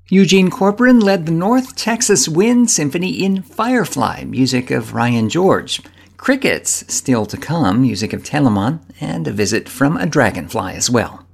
Eugene Corporon led the North Texas Wind Symphony in Firefly, music of Ryan George. Crickets still to come, music of Telemann, and a visit from a dragonfly as well.